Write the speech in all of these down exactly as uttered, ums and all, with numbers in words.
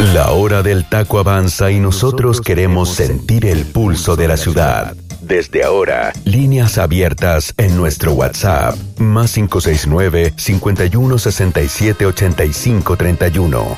La hora del taco avanza y nosotros queremos sentir el pulso de la ciudad. Desde ahora, líneas abiertas en nuestro WhatsApp, más cinco seis nueve, cinco uno, seis siete, ocho cinco tres uno.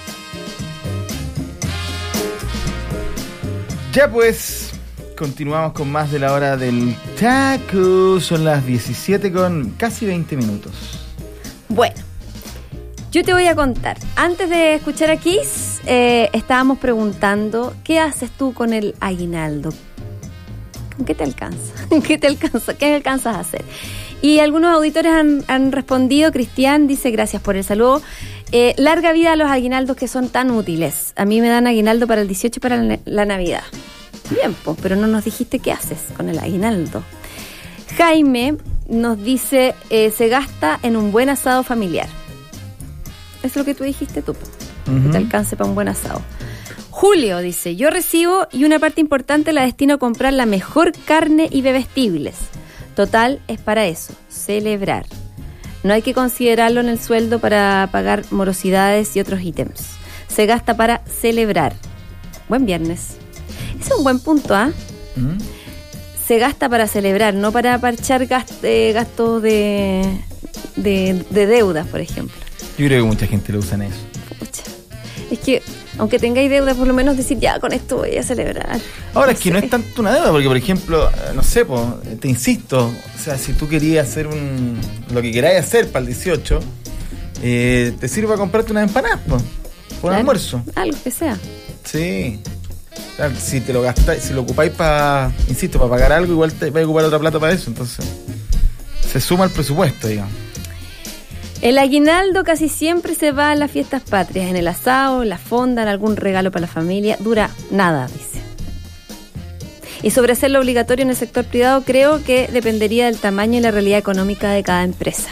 Ya pues, continuamos con más de la hora del taco. Son las diecisiete con casi veinte minutos. Bueno, yo te voy a contar. Antes de escuchar a Kiss, eh, estábamos preguntando, ¿qué haces tú con el aguinaldo? ¿Con qué te alcanza? ¿Qué te alcanza? ¿Qué alcanzas a hacer? Y algunos auditores han, han respondido. Cristian dice, gracias por el saludo. Eh, larga vida a los aguinaldos que son tan útiles. A mí me dan aguinaldo para el dieciocho y para la, la Navidad. Bien, pues, pero no nos dijiste qué haces con el aguinaldo. Jaime nos dice, eh, se gasta en un buen asado familiar. Eso es lo que tú dijiste tú, uh-huh. Que te alcance para un buen asado. Julio dice, yo recibo y una parte importante la destino a comprar la mejor carne y bebestibles. Total, es para eso, celebrar. No hay que considerarlo en el sueldo para pagar morosidades y otros ítems. Se gasta para celebrar. Buen viernes. Ese es un buen punto, ¿ah? ¿eh? ¿Mm? Se gasta para celebrar, no para parchar gast, eh, gastos de, de, de deudas, por ejemplo. Yo creo que mucha gente lo usa en eso. Pucha. Es que, aunque tengáis deuda, por lo menos decir, ya, con esto voy a celebrar. Ahora, no es que sé. no es tanto una deuda, porque, por ejemplo, no sé, po, te insisto, o sea, si tú querías hacer un lo que queráis hacer para el dieciocho, eh, te sirve para comprarte unas empanadas, po, por Claro, un almuerzo. Algo que sea. Sí. O sea, si te lo gastáis, si lo ocupáis para, insisto, para pagar algo, igual te vais a ocupar otra plata para eso, entonces se suma al presupuesto, digamos. El aguinaldo casi siempre se va a las fiestas patrias, en el asado, en la fonda, en algún regalo para la familia. Dura nada, dice. Y sobre hacerlo obligatorio en el sector privado, creo que dependería del tamaño y la realidad económica de cada empresa.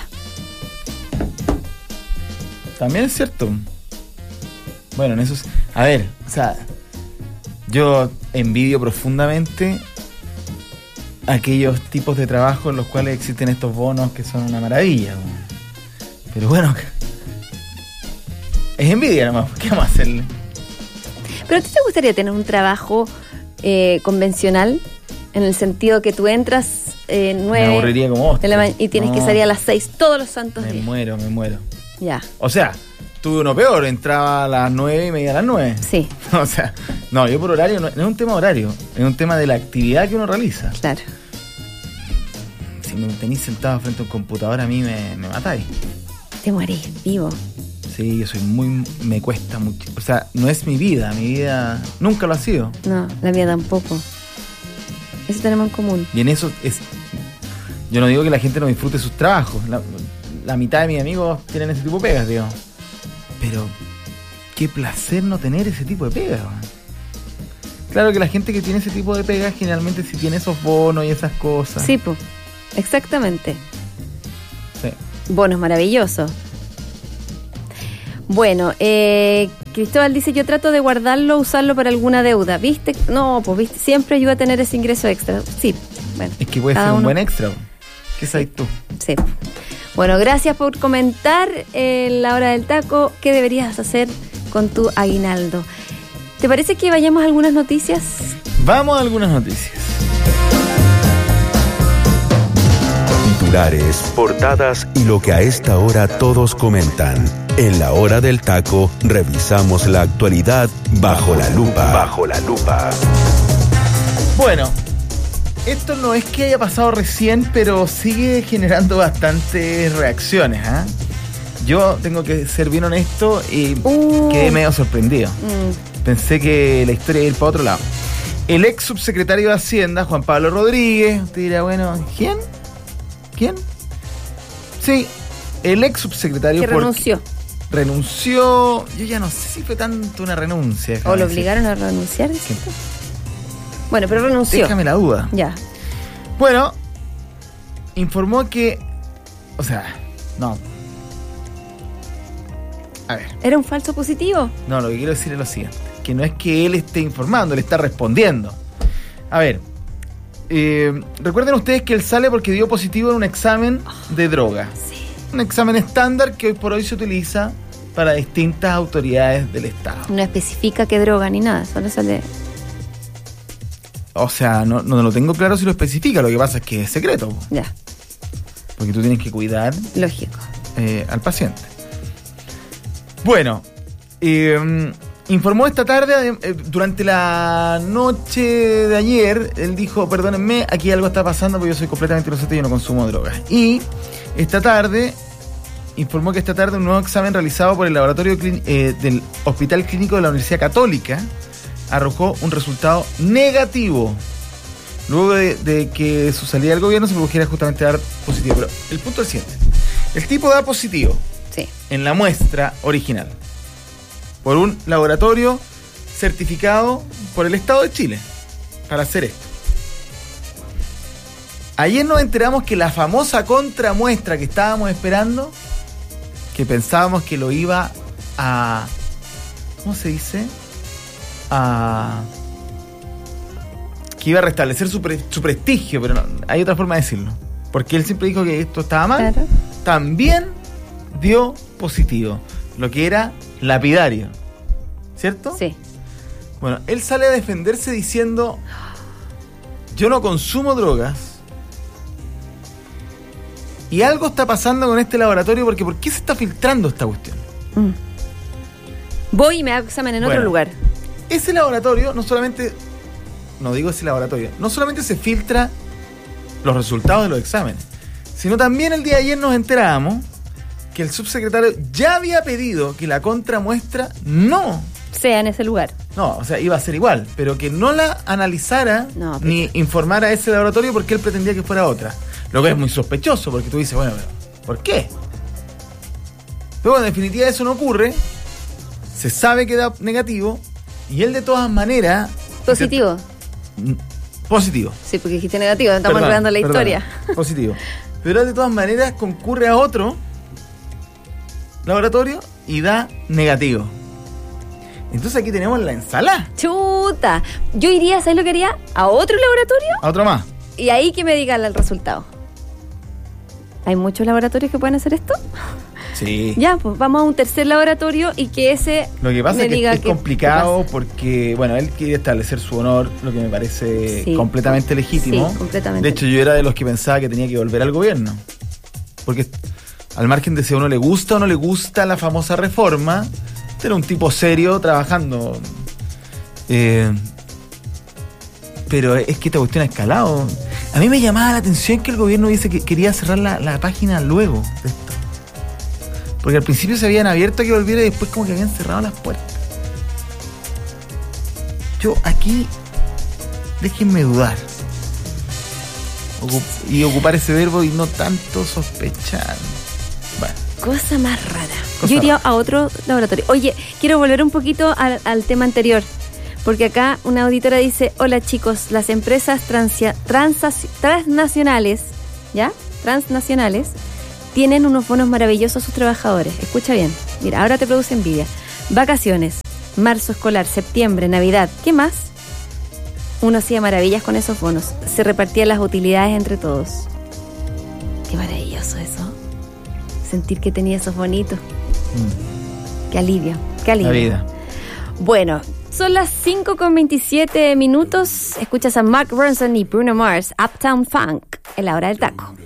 También es cierto. Bueno, en eso es... A ver, o sea, yo envidio profundamente aquellos tipos de trabajo en los cuales existen estos bonos que son una maravilla, ¿no? Pero bueno, es envidia nomás, ¿qué vamos a hacerle? ¿Pero a ti te gustaría tener un trabajo eh, convencional? En el sentido que tú entras eh, nueve... Me aburriría como vos. De la ma- y tienes no. que salir a las seis todos los santos me días. Me muero, me muero. Ya. O sea, tuve uno peor, entraba a las nueve y media a las nueve. Sí. O sea, no, yo por horario, no, no es un tema horario, es un tema de la actividad que uno realiza. Claro. Si me tenéis sentado frente a un computador, a mí me, me matáis. Te morís vivo. Sí, yo soy muy... me cuesta mucho. O sea, no es mi vida, mi vida nunca lo ha sido. No, la mía tampoco. Eso tenemos en común. Y en eso es... Yo no digo que la gente no disfrute sus trabajos. La, la mitad de mis amigos tienen ese tipo de pegas, digo. Pero qué placer no tener ese tipo de pegas. Claro que la gente que tiene ese tipo de pegas generalmente sí tiene esos bonos y esas cosas. Sí, pues. Exactamente. Sí. Bonos maravillosos. Bueno, eh, Cristóbal dice, yo trato de guardarlo, usarlo para alguna deuda. ¿Viste? No, pues viste, siempre ayuda a tener ese ingreso extra. Sí, bueno. Es que puede ser un uno... buen extra. ¿Qué sabes tú? Sí. Bueno, gracias por comentar en la hora del taco. ¿Qué deberías hacer con tu aguinaldo? ¿Te parece que vayamos a algunas noticias? Vamos a algunas noticias. Titulares, portadas y lo que a esta hora todos comentan. En la hora del taco, revisamos la actualidad bajo la lupa. Bajo la lupa. Bueno, esto no es que haya pasado recién, pero sigue generando bastantes reacciones, ¿eh? Yo tengo que ser bien honesto y uh. quedé medio sorprendido. Mm. Pensé que la historia iba a ir para otro lado. El ex subsecretario de Hacienda, Juan Pablo Rodríguez, usted dirá, bueno, ¿quién? ¿Quién? Sí, el ex subsecretario que renunció. Renunció. Yo ya no sé si fue tanto una renuncia. ¿O lo obligaron a renunciar? Bueno, pero renunció. Déjame la duda. Ya. Bueno, informó que... O sea, no. A ver. ¿Era un falso positivo? No, lo que quiero decir es lo siguiente. Que no es que él esté informando, él está respondiendo. A ver. Eh, recuerden ustedes que él sale porque dio positivo en un examen de droga. Sí. Un examen estándar que hoy por hoy se utiliza para distintas autoridades del Estado. No especifica qué droga ni nada, solo sale... O sea, no, no lo tengo claro si lo especifica, lo que pasa es que es secreto. Ya. Porque tú tienes que cuidar... Lógico. Eh, al paciente. Bueno, eh, informó esta tarde, eh, durante la noche de ayer, él dijo, perdónenme, aquí algo está pasando porque yo soy completamente inocente y yo no consumo drogas. Y esta tarde, informó que esta tarde un nuevo examen realizado por el laboratorio clín- eh, del Hospital Clínico de la Universidad Católica arrojó un resultado negativo. Luego de, de que su salida del gobierno se produjera justamente dar positivo. Pero el punto es el siguiente. El tipo da positivo Sí. en la muestra original por un laboratorio certificado por el Estado de Chile para hacer esto. Ayer nos enteramos que la famosa contramuestra que estábamos esperando, que pensábamos que lo iba a... ¿Cómo se dice? A... que iba a restablecer su, pre- su prestigio, pero no, hay otra forma de decirlo. Porque él siempre dijo que esto estaba mal. Claro. También dio positivo, lo que era lapidario. ¿Cierto? Sí. Bueno, él sale a defenderse diciendo: yo no consumo drogas. Y algo está pasando con este laboratorio, porque ¿por qué se está filtrando esta cuestión? Mm. Voy y me hago examen en Bueno. otro lugar. Ese laboratorio no solamente, no digo ese laboratorio, no solamente se filtra los resultados de los exámenes, sino también el día de ayer nos enterábamos que el subsecretario ya había pedido que la contramuestra no, Sea en ese lugar. no, o sea, iba a ser igual, pero que no la analizara No, pero- ni informara a ese laboratorio porque él pretendía que fuera otra. Lo que es muy sospechoso, porque tú dices, bueno, pero ¿por qué? Pero en definitiva eso no ocurre, se sabe que da negativo, y él de todas maneras... Positivo. Positivo. Sí, porque dijiste negativo, estamos Perdón, enredando la perdón. historia. Positivo. Pero él de todas maneras concurre a otro laboratorio y da negativo. Entonces aquí tenemos la ensalada. Chuta. Yo iría, ¿sabes lo que haría? A otro laboratorio A otro más. y ahí que me digan el resultado. ¿Hay muchos laboratorios que pueden hacer esto? Sí. Ya, pues vamos a un tercer laboratorio y que ese Lo que pasa me es que diga es qué- complicado qué pasa. porque, bueno, él quiere establecer su honor, lo que me parece Sí. completamente legítimo. Sí, completamente. De hecho, yo era de los que pensaba que tenía que volver al gobierno. Porque al margen de si a uno le gusta o no le gusta la famosa reforma, era un tipo serio trabajando. Eh, pero es que esta cuestión ha escalado. A mí me llamaba la atención que el gobierno dice que quería cerrar la, la página luego de esto. Porque al principio se habían abierto a que volviera y después como que habían cerrado las puertas. Yo aquí, déjenme dudar. Ocup- y ocupar ese verbo y no tanto sospechar. Bueno, Cosa más rara. Cosa Yo iría rara. a otro laboratorio. Oye, quiero volver un poquito al, al tema anterior. Porque acá una auditora dice: hola chicos, las empresas transia- transas- transnacionales, ¿ya? Transnacionales, tienen unos bonos maravillosos a sus trabajadores. Escucha bien. Mira, ahora te produce envidia. Vacaciones, marzo escolar, septiembre, Navidad. ¿Qué más? Uno hacía maravillas con esos bonos. Se repartían las utilidades entre todos. Qué maravilloso eso. Sentir que tenía esos bonitos. Qué alivio, qué alivio. la vida. Bueno, son las cinco con veintisiete minutos. Escuchas a Mark Ronson y Bruno Mars, Uptown Funk, en la hora del taco.